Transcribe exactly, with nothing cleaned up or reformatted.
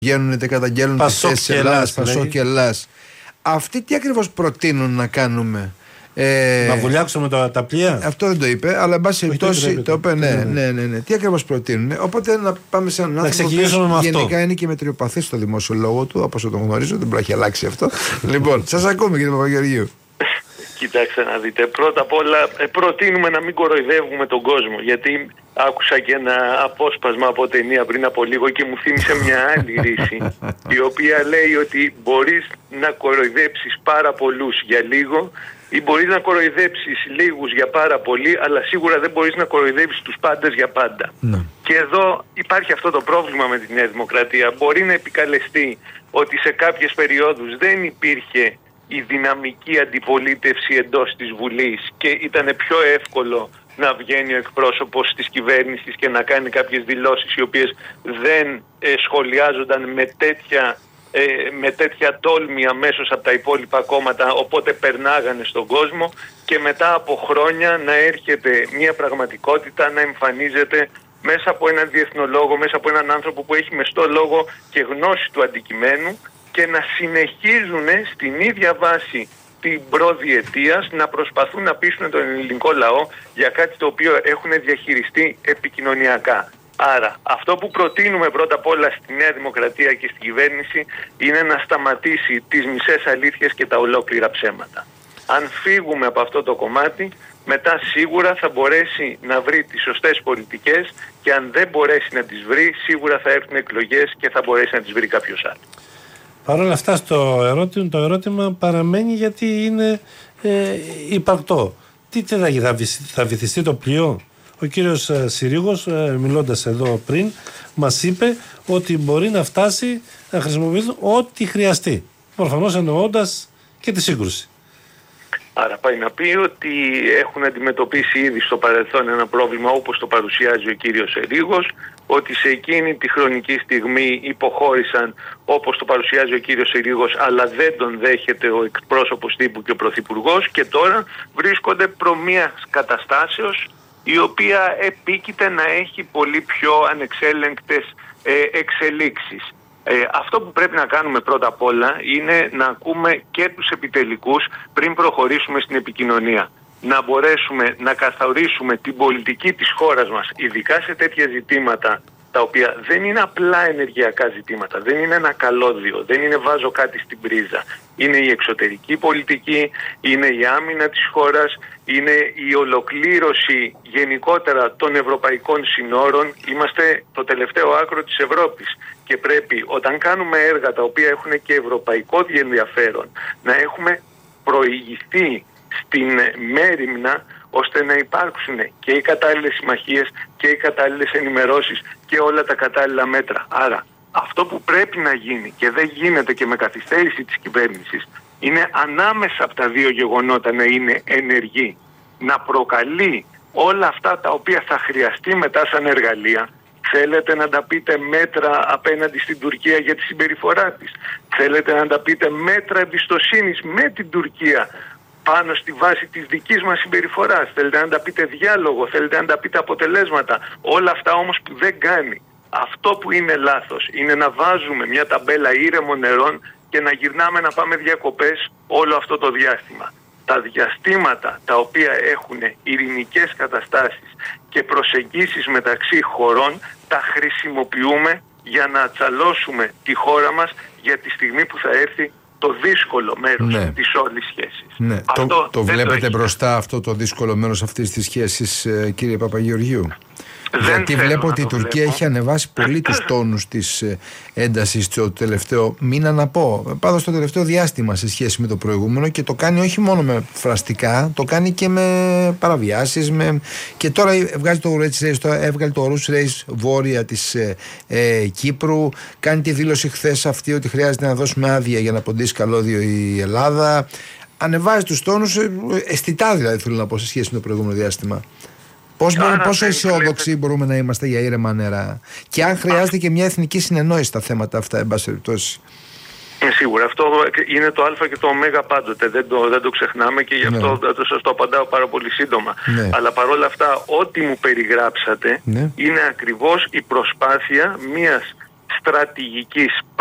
βγαίνουν είτε καταγγέλνουν τις θέσεις Ελλάς, Πασόκ και Ελλάς. Αυτοί τι ακριβώς προτείνουν να κάνουμε? Ε, να βουλιάξουμε τα, τα πλοία. Αυτό δεν το είπε, αλλά εν πάση περιπτώσει το είπε. Ναι, ναι, ναι, ναι. Τι ακριβώς προτείνουν? Οπότε να πάμε σε έναν άνθρωπο που γενικά είναι και μετριοπαθής στο δημόσιο λόγο του, όπως τον γνωρίζω, δεν μπορεί να έχει αλλάξει αυτό. Λοιπόν, σας ακούμε κύριε Παπαγεωργίου. Κοιτάξτε να δείτε, πρώτα απ' όλα προτείνουμε να μην κοροϊδεύουμε τον κόσμο, γιατί άκουσα και ένα απόσπασμα από ταινία πριν από λίγο και μου θύμισε μια άλλη ρίση, η οποία λέει ότι μπορείς να κοροϊδέψεις πάρα πολλούς για λίγο ή μπορείς να κοροϊδέψεις λίγους για πάρα πολύ, αλλά σίγουρα δεν μπορείς να κοροϊδέψεις τους πάντες για πάντα. Ναι. Και εδώ υπάρχει αυτό το πρόβλημα με τη Νέα Δημοκρατία. Μπορεί να επικαλεστεί ότι σε κάποιες περιόδους δεν υπήρχε η δυναμική αντιπολίτευση εντός της Βουλής και ήταν πιο εύκολο να βγαίνει ο εκπρόσωπος της κυβέρνησης και να κάνει κάποιες δηλώσεις οι οποίες δεν ε, σχολιάζονταν με τέτοια, ε, με τέτοια τόλμη αμέσως από τα υπόλοιπα κόμματα, οπότε περνάγανε στον κόσμο, και μετά από χρόνια να έρχεται μια πραγματικότητα να εμφανίζεται μέσα από έναν διεθνολόγο, μέσα από έναν άνθρωπο που έχει μεστό λόγο και γνώση του αντικειμένου, και να συνεχίζουν στην ίδια βάση την προδιετίας να προσπαθούν να πείσουν τον ελληνικό λαό για κάτι το οποίο έχουν διαχειριστεί επικοινωνιακά. Άρα αυτό που προτείνουμε πρώτα απ' όλα στη Νέα Δημοκρατία και στην κυβέρνηση είναι να σταματήσει τις μισές αλήθειες και τα ολόκληρα ψέματα. Αν φύγουμε από αυτό το κομμάτι, μετά σίγουρα θα μπορέσει να βρει τις σωστές πολιτικές, και αν δεν μπορέσει να τις βρει, σίγουρα θα έρθουν εκλογές και θα μπορέσει να τις βρει κάποιος άλλος. Παρ' όλα αυτά στο ερώτημα, το ερώτημα παραμένει, γιατί είναι ε, υπαρκτό. Τι θα γίνει, θα, θα βυθιστεί το πλοίο? Ο κύριος ε, Συρίγος, ε, μιλώντας εδώ πριν, μας είπε ότι μπορεί να φτάσει να χρησιμοποιήσει ό,τι χρειαστεί. Προφανώς εννοώντας και τη σύγκρουση. Άρα πάει να πει ότι έχουν αντιμετωπίσει ήδη στο παρελθόν ένα πρόβλημα όπως το παρουσιάζει ο κύριος Συρίγος, ότι σε εκείνη τη χρονική στιγμή υποχώρησαν όπως το παρουσιάζει ο κύριος Συρίγος, αλλά δεν τον δέχεται ο εκπρόσωπος τύπου και ο πρωθυπουργός, και τώρα βρίσκονται προ μιας καταστάσεως η οποία επίκειται να έχει πολύ πιο ανεξέλεγκτες ε, εξελίξεις. Ε, αυτό που πρέπει να κάνουμε πρώτα απ' όλα είναι να ακούμε και τους επιτελικούς πριν προχωρήσουμε στην επικοινωνία. Να μπορέσουμε να καθορίσουμε την πολιτική της χώρας μας, ειδικά σε τέτοια ζητήματα, τα οποία δεν είναι απλά ενεργειακά ζητήματα, δεν είναι ένα καλώδιο, δεν είναι βάζω κάτι στην πρίζα. Είναι η εξωτερική πολιτική, είναι η άμυνα της χώρας, είναι η ολοκλήρωση γενικότερα των ευρωπαϊκών συνόρων. Είμαστε το τελευταίο άκρο της Ευρώπης και πρέπει, όταν κάνουμε έργα τα οποία έχουν και ευρωπαϊκό ενδιαφέρον, να έχουμε προηγηθεί στην μέριμνα, ώστε να υπάρξουν και οι κατάλληλες συμμαχίες και οι κατάλληλες ενημερώσεις και όλα τα κατάλληλα μέτρα. Άρα αυτό που πρέπει να γίνει, και δεν γίνεται και με καθυστέρηση της κυβέρνησης, είναι ανάμεσα από τα δύο γεγονότα να είναι ενεργή, να προκαλεί όλα αυτά τα οποία θα χρειαστεί μετά σαν εργαλεία. Θέλετε να τα πείτε μέτρα απέναντι στην Τουρκία για τη συμπεριφορά της? Θέλετε να τα πείτε μέτρα εμπιστοσύνης με την Τουρκία πάνω στη βάση της δικής μας συμπεριφοράς? Θέλετε να τα πείτε διάλογο? Θέλετε να τα πείτε αποτελέσματα? Όλα αυτά όμως που δεν κάνει. Αυτό που είναι λάθος είναι να βάζουμε μια ταμπέλα ήρεμων νερών και να γυρνάμε να πάμε διακοπές όλο αυτό το διάστημα. Τα διαστήματα τα οποία έχουν ειρηνικές καταστάσεις και προσεγγίσεις μεταξύ χωρών τα χρησιμοποιούμε για να τσαλώσουμε τη χώρα μας για τη στιγμή που θα έρθει το δύσκολο μέρος ναι. της όλης σχέσης. Ναι. Αυτό το, το βλέπετε το μπροστά αυτό το δύσκολο μέρος αυτής της σχέσης, κύριε Παπαγεωργίου? Δεν Γιατί βλέπω ότι η Τουρκία βλέπω. έχει ανεβάσει πολύ τους τόνους της έντασης το τελευταίο μήνα, να πω, πάνω στο τελευταίο διάστημα σε σχέση με το προηγούμενο, και το κάνει όχι μόνο με φραστικά, το κάνει και με παραβιάσεις, με... και τώρα βγάζει το Race, το έβγαλε το Rus Race βόρεια της ε, ε, Κύπρου, κάνει τη δήλωση χθες αυτή ότι χρειάζεται να δώσουμε άδεια για να ποντίσει καλώδιο η Ελλάδα. Ανεβάζει τους τόνους, αισθητά δηλαδή θέλω να πω, σε σχέση με το προηγούμενο διάστημα. Πώς μπορούμε, πόσο αισιόδοξοι μπορούμε να είμαστε για ήρεμα νερά, και αν χρειάζεται και μια εθνική συνεννόηση στα θέματα αυτά, εν πάση περιπτώσει? Ε, σίγουρα. Αυτό είναι το Α και το Ω πάντοτε. Δεν το, δεν το ξεχνάμε, και γι' αυτό ναι. το, σας το απαντάω πάρα πολύ σύντομα. Ναι. Αλλά παρόλα αυτά, ό,τι μου περιγράψατε ναι. είναι ακριβώς η προσπάθεια μιας στρατηγικής